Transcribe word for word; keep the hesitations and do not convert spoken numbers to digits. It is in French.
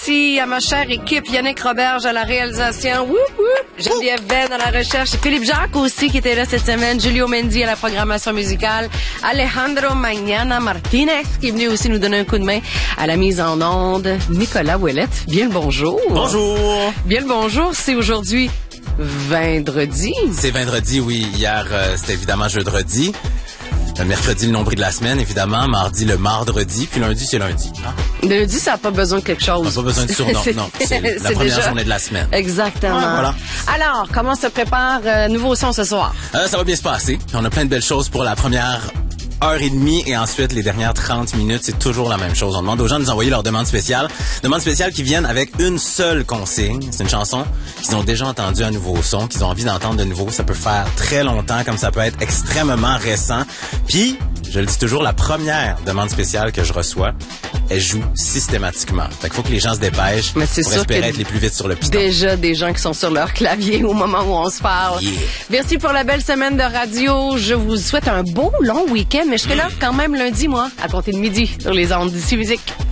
merci à ma chère équipe. Yannick Roberge à la réalisation. Woup, woup. Geneviève Ben à la recherche. Et Philippe Jacques aussi qui était là cette semaine. Julio Mendy à la programmation musicale. Alejandro Mañana Martinez qui est venu aussi nous donner un coup de main à la mise en onde. Nicolas Ouellette, bien le bonjour. Bonjour. Bien le bonjour. C'est aujourd'hui vendredi. C'est vendredi, oui. Hier, euh, c'était évidemment jeudi. Le mercredi, le nombril de la semaine, évidemment. Mardi, le mardredi. Puis lundi, c'est lundi. Hein? Le lundi, ça n'a pas besoin de quelque chose. Ça n'a pas besoin de surnom. Non, c'est la c'est première déjà... journée de la semaine. Exactement. Ouais, voilà. Alors, comment se prépare euh, nouveau son ce soir? Euh, ça va bien se passer. On a plein de belles choses pour la première heure et demie et ensuite les dernières trente minutes, c'est toujours la même chose. On demande aux gens de nous envoyer leurs demandes spéciales. Demandes spéciales qui viennent avec une seule consigne. C'est une chanson qu'ils ont déjà entendu un nouveau son, qu'ils ont envie d'entendre de nouveau. Ça peut faire très longtemps, comme ça peut être extrêmement récent. Puis, je le dis toujours, la première demande spéciale que je reçois, elle joue systématiquement. Fait qu'il faut que les gens se dépêchent Mais c'est pour sûr espérer que être les plus vite sur le piton. Déjà des gens qui sont sur leur clavier au moment où on se parle. Yeah. Merci pour la belle semaine de radio. Je vous souhaite un beau long week-end, mais je serai là quand même lundi, moi, à compter de midi, sur les ondes d'ici musique.